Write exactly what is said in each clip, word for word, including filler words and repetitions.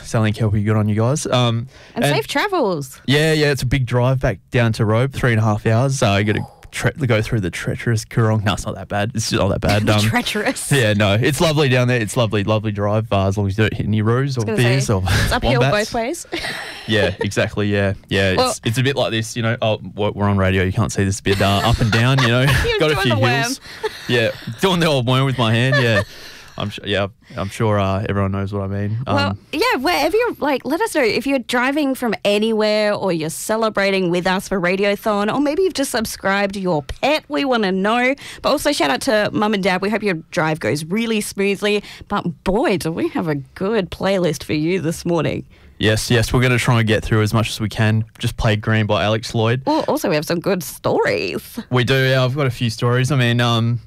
Sally and Kelpie, good on you guys. Um, and, and safe travels. Yeah, yeah, it's a big drive back down to Robe, three and a half hours. So uh, you got to tre- go through the treacherous Coorong. No, it's not that bad. It's not that bad. Um, treacherous. Yeah, no, it's lovely down there. It's lovely, lovely drive uh, as long as you don't hit any roos or beers say, or it's uphill wombats. both ways. Yeah, exactly. Yeah, yeah. Well, it's, it's a bit like this, you know. Oh, we're on radio. You can't see this bit uh, up and down. You know, got a few hills. Worm. Yeah, doing the old worm with my hand. Yeah. I'm sure. Yeah, I'm sure uh, everyone knows what I mean. Um, well, yeah. Wherever you're, like, let us know if you're driving from anywhere or you're celebrating with us for Radiothon, or maybe you've just subscribed to your pet. We want to know. But also shout out to Mum and Dad. We hope your drive goes really smoothly. But boy, do we have a good playlist for you this morning. Yes, yes, we're going to try and get through as much as we can. Just Played Green by Alex Lloyd. Well, also we have some good stories. We do. Yeah, I've got a few stories. I mean, um.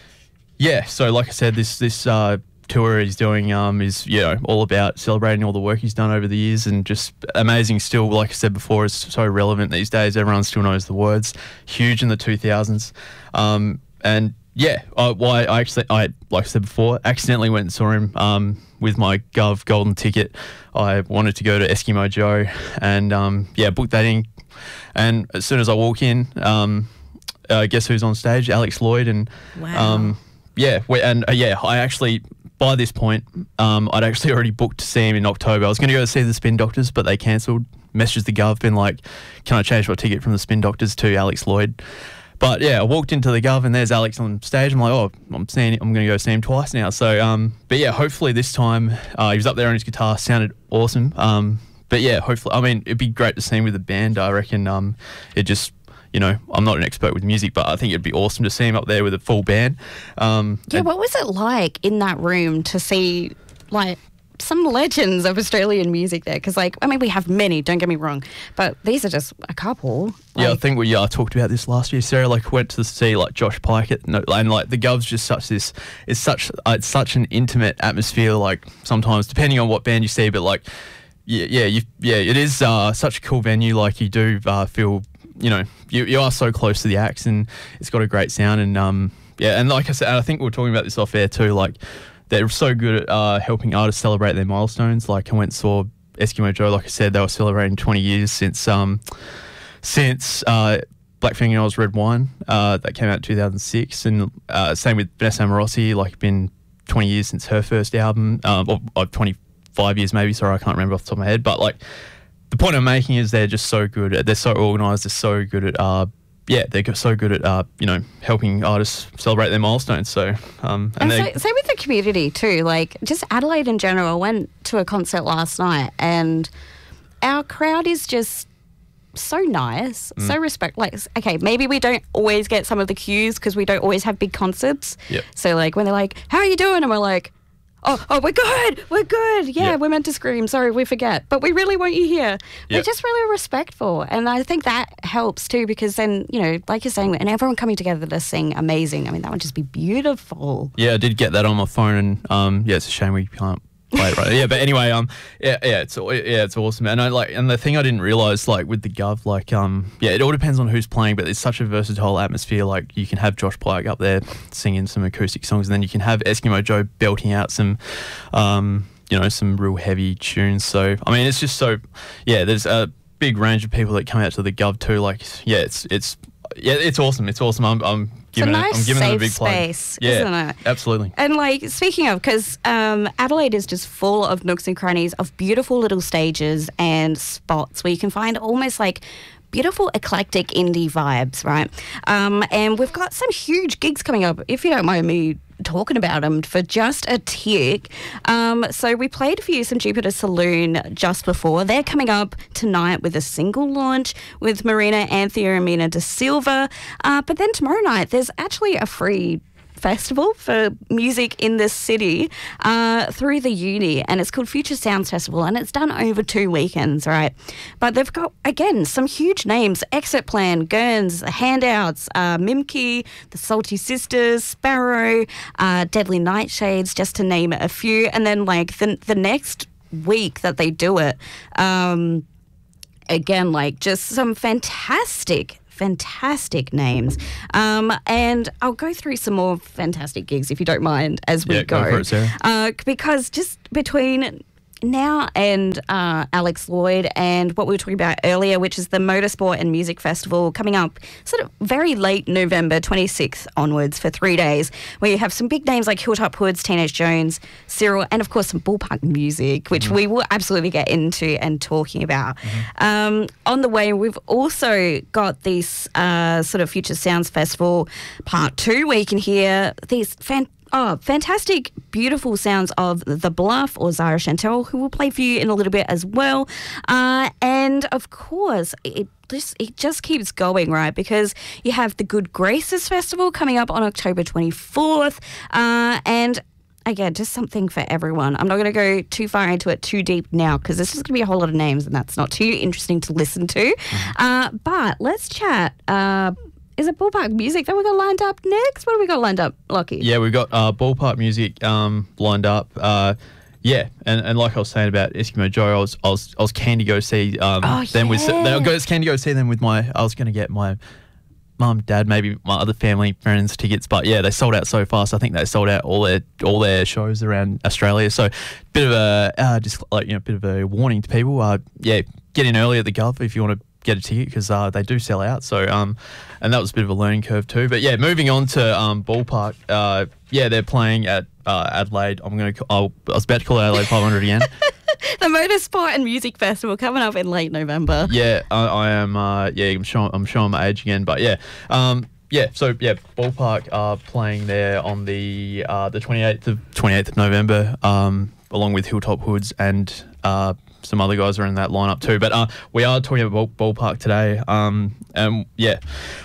Yeah, so like I said, this this uh, tour he's doing um, is, you know, all about celebrating all the work he's done over the years, and just amazing still, like I said before, it's so relevant these days. Everyone still knows the words. Huge in the two thousands. Um, and yeah, I, why I actually, I like I said before, accidentally went and saw him um, with my Gov golden ticket. I wanted to go to Eskimo Joe and um, yeah, booked that in. And as soon as I walk in, um, uh, guess who's on stage? Alex Lloyd. And wow. um, Yeah, we, and uh, yeah, I actually, by this point, um, I'd actually already booked to see him in October. I was going to go see the Spin Doctors, but they cancelled. Messaged the Gov, been like, can I change my ticket from the Spin Doctors to Alex Lloyd? But yeah, I walked into the Gov and there's Alex on stage. I'm like, oh, I'm seeing, I'm going to go see him twice now. So, um, but yeah, hopefully this time uh, he was up there on his guitar, sounded awesome. Um, but yeah, hopefully, I mean, it'd be great to see him with the band. I reckon um, it just. You know, I'm not an expert with music, but I think it'd be awesome to see him up there with a full band. Um, yeah, what was it like in that room to see, like, some legends of Australian music there? Because, like, I mean, we have many, don't get me wrong, but these are just a couple. Like, yeah, I think we yeah, I talked about this last year. Sarah, like, went to see, like, Josh Pike at, and, like, the Gov's just such this, it's such, uh, it's such an intimate atmosphere, like, sometimes, depending on what band you see, but, like, yeah, yeah, you, yeah it is uh, such a cool venue, like, you do uh, feel, you know, you, you are so close to the acts, and it's got a great sound. And um, yeah, and like I said, I think we were talking about this off air too. Like, they're so good at uh, helping artists celebrate their milestones. Like, I went and saw Eskimo Joe. Like I said, they were celebrating twenty years since um, since uh, Black Fingernails Red Wine uh, that came out in two thousand six, and uh, same with Vanessa Amorosi. Like, been twenty years since her first album, um, or, or twenty-five years maybe. Sorry, I can't remember off the top of my head, but like. The point I'm making is they're just so good. At, they're so organised. They're so good at, uh, yeah, they're so good at, uh, you know, helping artists celebrate their milestones. So, um, and, and so, same with the community too. Like, just Adelaide in general. I went to a concert last night, and our crowd is just so nice, mm. so respect. Like, okay, maybe we don't always get some of the cues because we don't always have big concerts. Yep. So, like, when they're like, "How are you doing?" and we're like. Oh, oh, we're good. We're good. Yeah, yep. We're meant to scream. Sorry, we forget. But we really want you here. Yep. We're just really respectful. And I think that helps too, because then, you know, like you're saying, and everyone coming together to sing amazing. I mean, that would just be beautiful. Yeah, I did get that on my phone, and um, yeah, it's a shame we can't play it right. Yeah, but anyway, um, yeah, yeah, it's yeah, it's awesome. And I like, and the thing I didn't realize, like with the Gov, like um, yeah, it all depends on who's playing, but it's such a versatile atmosphere. Like, you can have Josh Pike up there singing some acoustic songs, and then you can have Eskimo Joe belting out some, um, you know, some real heavy tunes. So I mean, it's just so, yeah, there's a big range of people that come out to the Gov too. Like, yeah, it's it's yeah, it's awesome. It's awesome. I'm I'm. It's a nice, it, I'm giving safe them a big space, plug. isn't Yeah, it? absolutely. And, like, speaking of, because um, Adelaide is just full of nooks and crannies of beautiful little stages and spots where you can find almost, like, beautiful eclectic indie vibes, right? Um, and we've got some huge gigs coming up, if you don't mind me talking about them for just a tick. Um, so we played for you some Jupiter Saloon just before. They're coming up tonight with a single launch with Marina Anthea and Mina Da Silva. Uh, but then tomorrow night, there's actually a free festival for music in this city uh, through the uni, and it's called Future Sounds Festival, and it's done over two weekends, right? But they've got, again, some huge names: Exit Plan, Gurns, Handouts, uh, Mimkey, the Salty Sisters, Sparrow, uh, Deadly Nightshades, just to name a few. And then, like, the, the next week that they do it, um, again, like, just some fantastic fantastic names. Um, and I'll go through some more fantastic gigs, if you don't mind, as we yeah, go. go for it, Sarah. Uh, because just between Now and uh, Alex Lloyd and what we were talking about earlier, which is the Motorsport and Music Festival coming up sort of very late November, twenty-sixth onwards for three days, where you have some big names like Hilltop Hoods, Teenage Jones, Cyril, and of course some ballpark music, which mm-hmm. we will absolutely get into and talking about. Mm-hmm. Um, on the way, we've also got this uh, sort of Future Sounds Festival Part two, where you can hear these fantastic Oh, fantastic, beautiful sounds of The Bluff or Zara Chantel, who will play for you in a little bit as well. Uh, and, of course, it just, it just keeps going, right? Because you have the Good Graces Festival coming up on October twenty-fourth. Uh, and, again, just something for everyone. I'm not going to go too far into it too deep now because there's just going to be a whole lot of names and that's not too interesting to listen to. Mm-hmm. Uh, but let's chat. Uh, Is it ballpark music that we got lined up next? What have we got lined up, Lockie? Yeah, we've got uh, ballpark music um, lined up. Uh, yeah, and, and like I was saying about Eskimo Joe, I was I was I was keen to go see um, oh, them yeah. with. I was keen to go see them with my. I was going to get my mum, dad, maybe my other family friends tickets, but yeah, they sold out so fast. I think they sold out all their all their shows around Australia. So, bit of a uh, just like you know, bit of a warning to people. Uh, yeah, get in early at the Gulf if you want to get a ticket because uh, they do sell out. So, um, and that was a bit of a learning curve too. But yeah, moving on to um, ballpark. Uh, yeah, they're playing at uh, Adelaide. I'm gonna. I was about to call it Adelaide five hundred again. The Motorsport and Music Festival coming up in late November. Yeah, I, I am. Uh, yeah, I'm showing. I'm showing my age again. But yeah. Um, Yeah, so yeah, Ballpark are playing there on the uh, the twenty-eighth of twenty-eighth of November, um, along with Hilltop Hoods and uh, some other guys are in that lineup too. But uh, we are talking about Ball, Ballpark today. Um, and yeah,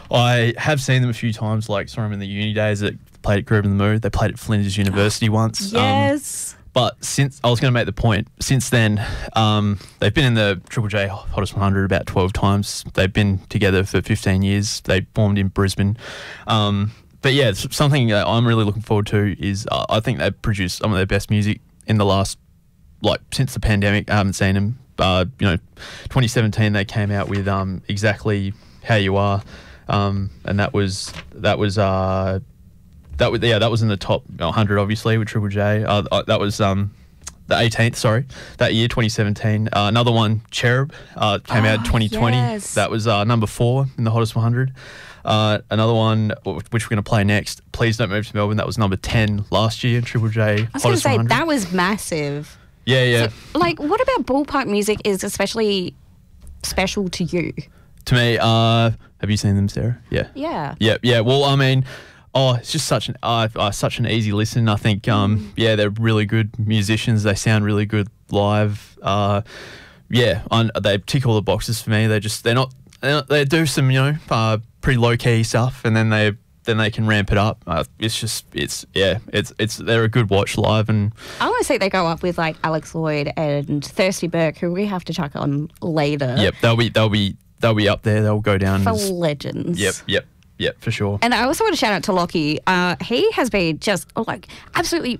I have seen them a few times. Like saw them in the uni days that played at Groove in the Mood. They played at Flinders University once. Yes. Um, But since I was going to make the point, since then um, they've been in the Triple J Hottest one hundred about twelve times. They've been together for fifteen years. They formed in Brisbane. Um, but yeah, it's something that I'm really looking forward to is uh, I think they've produced some of their best music in the last, like since the pandemic. I haven't seen them. Uh, you know, twenty seventeen they came out with um, Exactly How You Are, um, and that was that was. Uh, That was yeah, that was in the top one hundred, obviously, with Triple J. Uh, uh, that was um, the eighteenth, sorry, that year, twenty seventeen. Uh, another one, Cherub, uh, came oh, out in twenty twenty. Yes. That was uh, number four in the Hottest one hundred. Uh, another one, which we're going to play next, Please Don't Move to Melbourne. That was number ten last year in Triple J. I was going to say, that was massive. Yeah, yeah. So, like, what about ballpark music is especially special to you? To me, uh, have you seen them, Sarah? Yeah. Yeah. Yeah, yeah. Well, I mean... Oh, it's just such an uh, uh, such an easy listen. I think, um, mm. yeah, they're really good musicians. They sound really good live. Uh, yeah, on, they tick all the boxes for me. They just they're not, they're not they do some you know uh, pretty low key stuff, and then they then they can ramp it up. Uh, it's just it's yeah it's it's they're a good watch live. And I want to say they go up with like Alex Lloyd and Thirsty Burke, who we have to chuck on later. Yep, they'll be they'll be they'll be up there. They'll go down for as legends. Yep, yep. Yeah, for sure. And I also want to shout out to Lockie. Uh, he has been just like absolutely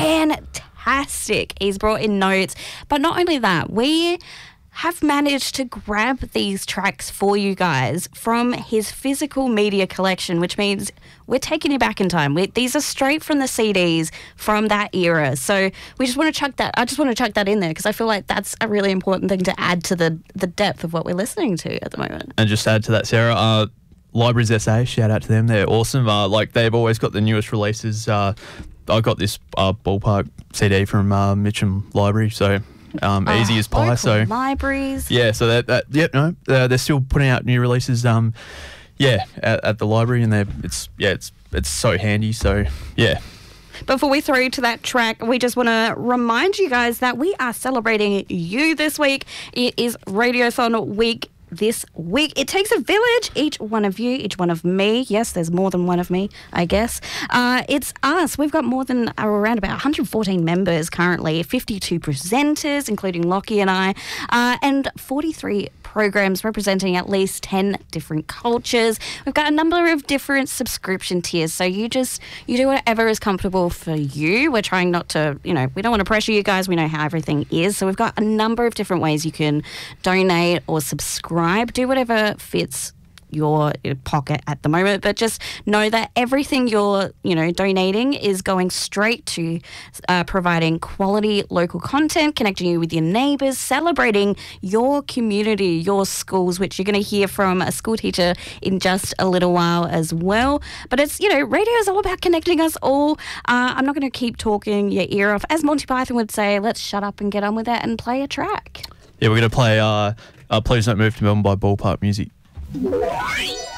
fantastic. He's brought in notes. But not only that, we have managed to grab these tracks for you guys from his physical media collection, which means we're taking you back in time. We, these are straight from the C Ds from that era. So we just want to chuck that. I just want to chuck that in there because I feel like that's a really important thing to add to the, the depth of what we're listening to at the moment. And just add to that, Sarah, uh, Libraries S A, shout out to them. They're awesome. Uh, like they've always got the newest releases. Uh, I got this uh, Ballpark C D from uh, Mitcham Library, so um, oh, easy as pie. So libraries. Yeah, so that, that yeah, no, uh, they're still putting out new releases. Um, yeah, at, at the library, and they it's yeah, it's it's so handy. So yeah. Before we throw you to that track, we just want to remind you guys that we are celebrating you this week. It is Radiothon week. This week, it takes a village, each one of you, each one of me. Yes, there's more than one of me, I guess. Uh, it's us. We've got more than uh, around about one hundred fourteen members currently, fifty-two presenters, including Lockie and I, uh, and forty-three programs representing at least ten different cultures. We've got a number of different subscription tiers, so you just, you do whatever is comfortable for you. We're trying not to, you know, we don't want to pressure you guys. We know how everything is. So we've got a number of different ways you can donate or subscribe. Do whatever fits your pocket at the moment, but just know that everything you're, you know, donating is going straight to uh, providing quality local content, connecting you with your neighbours, celebrating your community, your schools, which you're going to hear from a school teacher in just a little while as well. But it's, you know, radio is all about connecting us all. Uh, I'm not going to keep talking your ear off. As Monty Python would say, let's shut up and get on with it and play a track. Yeah, we're going to play uh, uh, Please Don't Move to Melbourne by Ballpark Music.